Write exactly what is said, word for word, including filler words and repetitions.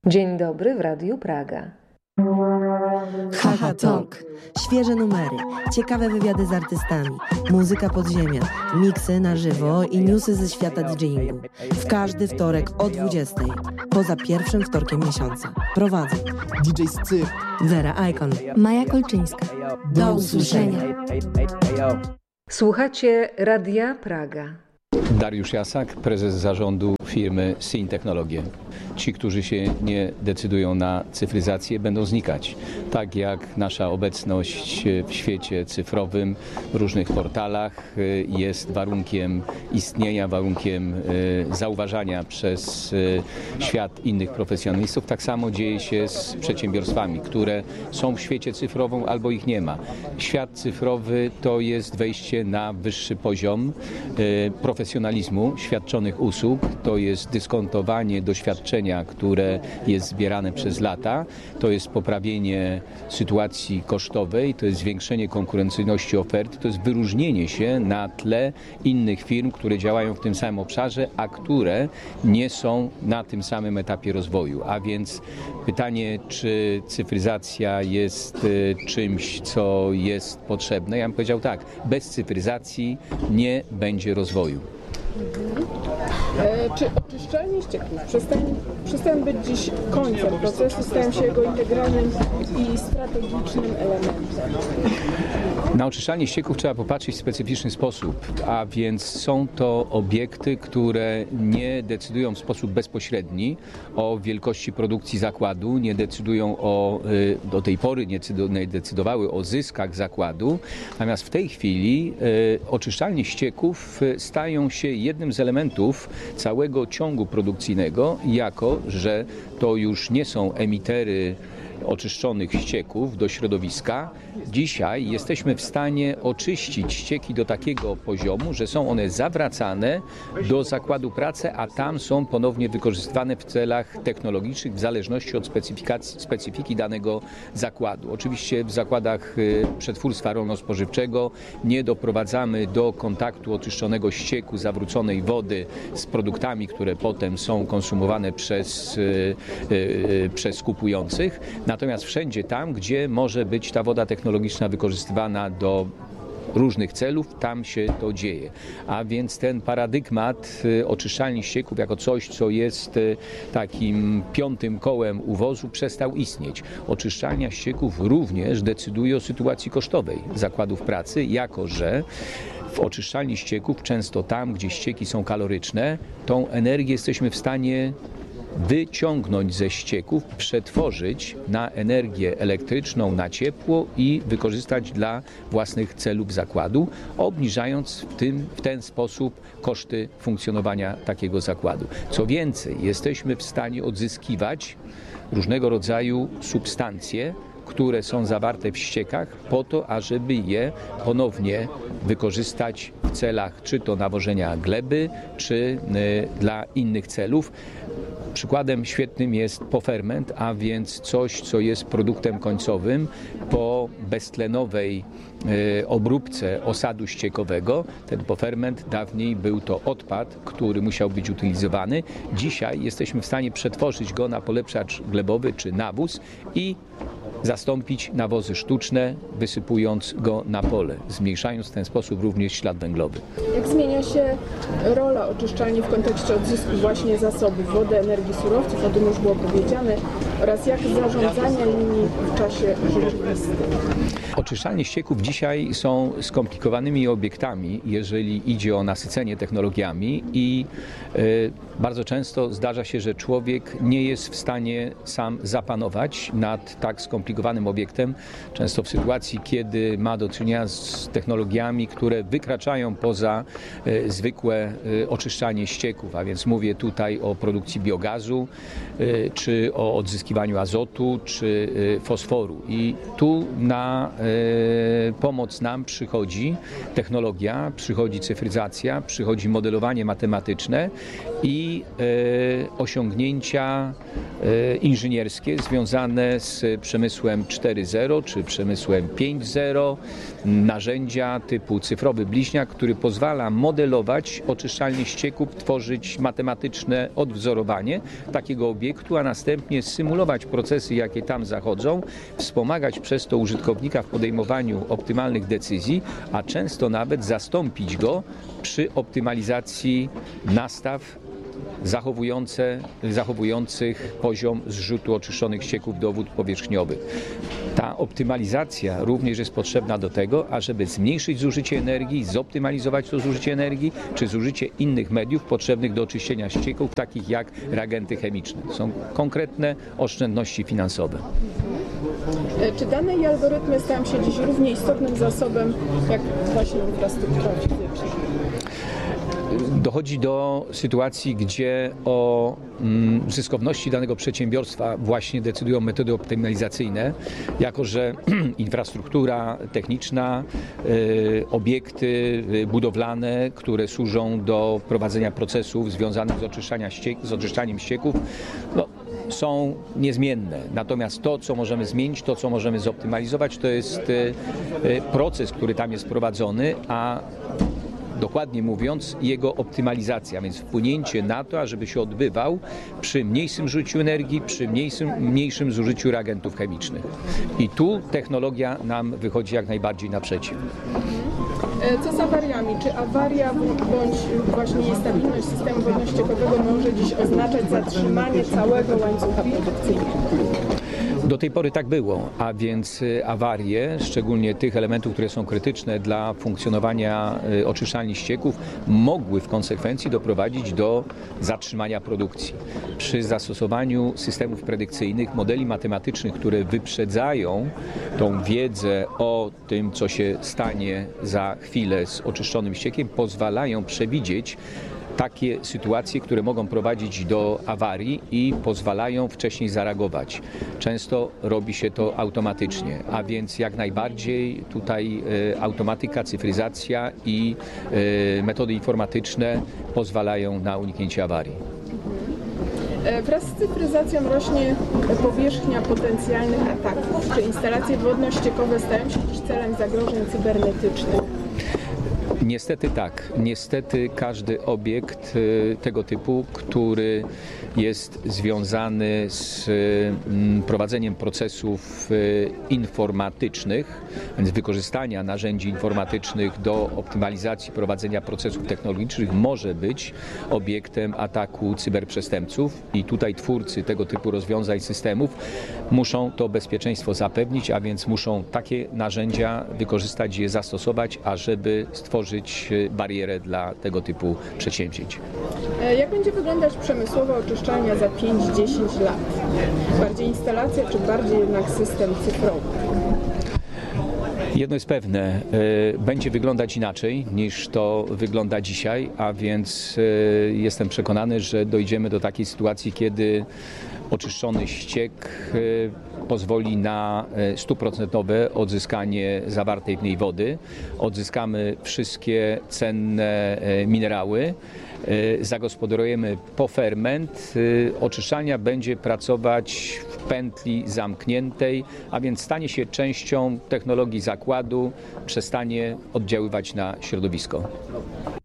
Dzień dobry w Radiu Praga. Haha Talk. Świeże numery, ciekawe wywiady z artystami, muzyka podziemia, miksy na żywo i newsy ze świata didżejingu. W każdy wtorek o dwudziestej, poza pierwszym wtorkiem miesiąca. Prowadzą D J Scy, Wera Icon, Maja Kolczyńska. Do usłyszenia. Słuchacie Radia Praga. Dariusz Jasak, prezes zarządu firmy Syn Technologie. Ci, którzy się nie decydują na cyfryzację, będą znikać. Tak jak nasza obecność w świecie cyfrowym, w różnych portalach jest warunkiem istnienia, warunkiem zauważania przez świat innych profesjonalistów, tak samo dzieje się z przedsiębiorstwami, które są w świecie cyfrowym albo ich nie ma. Świat cyfrowy to jest wejście na wyższy poziom profesjonalizmu świadczonych usług, to jest dyskontowanie doświadczenia, które jest zbierane przez lata, to jest poprawienie sytuacji kosztowej, to jest zwiększenie konkurencyjności oferty, to jest wyróżnienie się na tle innych firm, które działają w tym samym obszarze, a które nie są na tym samym etapie rozwoju. A więc pytanie, czy cyfryzacja jest czymś, co jest potrzebne? Ja bym powiedział tak, bez cyfryzacji nie będzie rozwoju. Mhm. E, czy oczyszczalnie ścieków przestają, przestają być dziś końcem procesu, stają się jego integralnym i strategicznym elementem? Na oczyszczalnie ścieków trzeba popatrzeć w specyficzny sposób, a więc są to obiekty, które nie decydują w sposób bezpośredni o wielkości produkcji zakładu, nie decydują o, do tej pory nie decydowały o zyskach zakładu, natomiast w tej chwili oczyszczalnie ścieków stają się jednym z elementów całego ciągu produkcyjnego, jako że to już nie są emitery oczyszczonych ścieków do środowiska. Dzisiaj jesteśmy w stanie oczyścić ścieki do takiego poziomu, że są one zawracane do zakładu pracy, a tam są ponownie wykorzystywane w celach technologicznych w zależności od specyfikacji, specyfiki danego zakładu. Oczywiście w zakładach przetwórstwa rolno-spożywczego nie doprowadzamy do kontaktu oczyszczonego ścieku, zawróconej wody z produktami, które potem są konsumowane przez, przez kupujących. Natomiast wszędzie tam, gdzie może być ta woda technologiczna wykorzystywana do różnych celów, tam się to dzieje. A więc ten paradygmat oczyszczalni ścieków jako coś, co jest takim piątym kołem uwozu, przestał istnieć. Oczyszczalnia ścieków również decyduje o sytuacji kosztowej zakładów pracy, jako że w oczyszczalni ścieków, często tam, gdzie ścieki są kaloryczne, tą energię jesteśmy w stanie wyciągnąć ze ścieków, przetworzyć na energię elektryczną, na ciepło i wykorzystać dla własnych celów zakładu, obniżając w, tym, w ten sposób koszty funkcjonowania takiego zakładu. Co więcej, jesteśmy w stanie odzyskiwać różnego rodzaju substancje, które są zawarte w ściekach po to, ażeby je ponownie wykorzystać w celach czy to nawożenia gleby, czy y, dla innych celów. Przykładem świetnym jest poferment, a więc coś, co jest produktem końcowym po beztlenowej y, obróbce osadu ściekowego. Ten poferment dawniej był to odpad, który musiał być utylizowany. Dzisiaj jesteśmy w stanie przetworzyć go na polepszacz glebowy czy nawóz i zastąpić nawozy sztuczne, wysypując go na pole, zmniejszając w ten sposób również ślad węglowy. Jak zmienia się rola oczyszczalni w kontekście odzysku właśnie zasobów wody, energii, surowców, o tym już było powiedziane, oraz jak zarządzania nimi w czasie rzeczywistym? Oczyszczalnie ścieków dzisiaj są skomplikowanymi obiektami, jeżeli idzie o nasycenie technologiami i y, bardzo często zdarza się, że człowiek nie jest w stanie sam zapanować nad tak skomplikowanym obiektem. Często w sytuacji, kiedy ma do czynienia z technologiami, które wykraczają poza y, zwykłe y, oczyszczanie ścieków, a więc mówię tutaj o produkcji biogazu, y, czy o odzyskiwaniu azotu, czy y, fosforu. I tu na y, pomoc nam przychodzi technologia, przychodzi cyfryzacja, przychodzi modelowanie matematyczne i e, osiągnięcia e, inżynierskie związane z przemysłem cztery zero czy przemysłem pięć zero, narzędzia typu cyfrowy bliźniak, który pozwala modelować oczyszczalnię ścieków, tworzyć matematyczne odwzorowanie takiego obiektu, a następnie symulować procesy, jakie tam zachodzą, wspomagać przez to użytkownika w podejmowaniu optymalnych decyzji, a często nawet zastąpić go przy optymalizacji nastaw zachowujące, zachowujących poziom zrzutu oczyszczonych ścieków do wód powierzchniowych. Ta optymalizacja również jest potrzebna do tego, ażeby zmniejszyć zużycie energii, zoptymalizować to zużycie energii, czy zużycie innych mediów potrzebnych do oczyszczenia ścieków, takich jak reagenty chemiczne. Są konkretne oszczędności finansowe. Czy dane i algorytmy stają się dziś równie istotnym zasobem, jak właśnie infrastruktura fizyczna? Dochodzi do sytuacji, gdzie o mm, zyskowności danego przedsiębiorstwa właśnie decydują metody optymalizacyjne, jako że infrastruktura techniczna, y, obiekty y, budowlane, które służą do prowadzenia procesów związanych z, oczyszczania ściek, z oczyszczaniem ścieków, no, są niezmienne. Natomiast to, co możemy zmienić, to, co możemy zoptymalizować, to jest y, y, proces, który tam jest prowadzony, a dokładnie mówiąc, jego optymalizacja, więc wpłynięcie na to, ażeby się odbywał przy mniejszym zużyciu energii, przy mniejszym, mniejszym zużyciu reagentów chemicznych. I tu technologia nam wychodzi jak najbardziej naprzeciw. Co z awariami? Czy awaria bądź właśnie niestabilność systemu wodno-ściekowego może dziś oznaczać zatrzymanie całego łańcucha produkcyjnego? Do tej pory tak było, a więc awarie, szczególnie tych elementów, które są krytyczne dla funkcjonowania oczyszczalni ścieków, mogły w konsekwencji doprowadzić do zatrzymania produkcji. Przy zastosowaniu systemów predykcyjnych, modeli matematycznych, które wyprzedzają tą wiedzę o tym, co się stanie za chwilę z oczyszczonym ściekiem, pozwalają przewidzieć takie sytuacje, które mogą prowadzić do awarii i pozwalają wcześniej zareagować. Często robi się to automatycznie, a więc jak najbardziej tutaj e, automatyka, cyfryzacja i e, metody informatyczne pozwalają na uniknięcie awarii. Wraz z cyfryzacją rośnie powierzchnia potencjalnych ataków. Czy instalacje wodno-ściekowe stają się dziś celem zagrożeń cybernetycznych? Niestety tak. Niestety każdy obiekt tego typu, który jest związany z prowadzeniem procesów informatycznych, więc wykorzystania narzędzi informatycznych do optymalizacji prowadzenia procesów technologicznych, może być obiektem ataku cyberprzestępców i tutaj twórcy tego typu rozwiązań, systemów muszą to bezpieczeństwo zapewnić, a więc muszą takie narzędzia wykorzystać, je zastosować, ażeby stworzyć barierę dla tego typu przedsięwzięć. Jak będzie wyglądać przemysłowa oczyszczalnia za pięć do dziesięciu lat? Bardziej instalacja, czy bardziej jednak system cyfrowy? Jedno jest pewne, będzie wyglądać inaczej niż to wygląda dzisiaj, a więc jestem przekonany, że dojdziemy do takiej sytuacji, kiedy oczyszczony ściek pozwoli na stuprocentowe odzyskanie zawartej w niej wody. Odzyskamy wszystkie cenne minerały, zagospodarujemy poferment, oczyszczalnia będzie pracować w pętli zamkniętej, a więc stanie się częścią technologii zakładu, przestanie oddziaływać na środowisko.